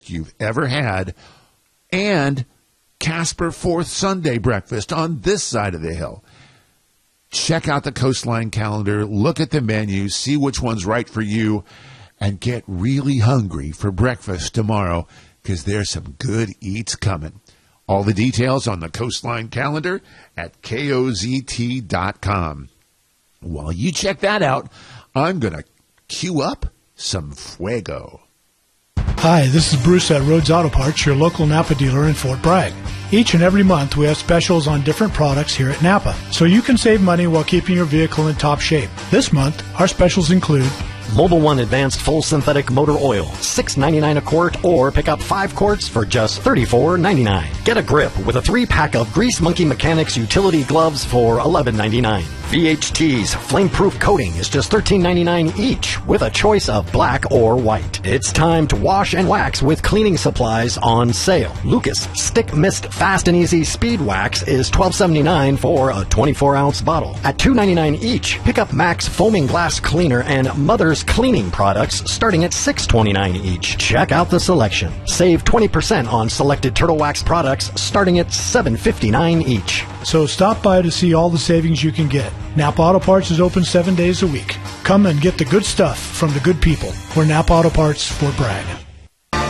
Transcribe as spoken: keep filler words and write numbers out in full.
you've ever had, and Casper Fourth Sunday breakfast on this side of the hill. Check out the Coastline calendar, look at the menu, see which one's right for you, and get really hungry for breakfast tomorrow, because there's some good eats coming. All the details on the Coastline calendar at K O Z T dot com. While you check that out, I'm going to cue up some fuego. Hi, this is Bruce at Rhodes Auto Parts, your local Napa dealer in Fort Bragg. Each and every month, we have specials on different products here at Napa, so you can save money while keeping your vehicle in top shape. This month, our specials include Mobil One Advanced Full Synthetic Motor Oil, six ninety-nine a quart, or pick up five quarts for just thirty-four ninety-nine. Get a grip with a three-pack of Grease Monkey Mechanics utility gloves for eleven ninety-nine. V H T's Flameproof Coating is just thirteen ninety-nine each, with a choice of black or white. It's time to wash and wax with cleaning supplies on sale. Lucas Stick Mist Fast and Easy Speed Wax is twelve seventy-nine for a twenty-four ounce bottle. At two ninety-nine each, pick up Max Foaming Glass Cleaner and Mother's Cleaning products starting at six twenty-nine each. Check out the selection. Save twenty percent on selected Turtle Wax products starting at seven fifty-nine each. So stop by to see all the savings you can get. Napa Auto Parts is open seven days a week. Come and get the good stuff from the good people. We're Napa Auto Parts, Fort Bragg.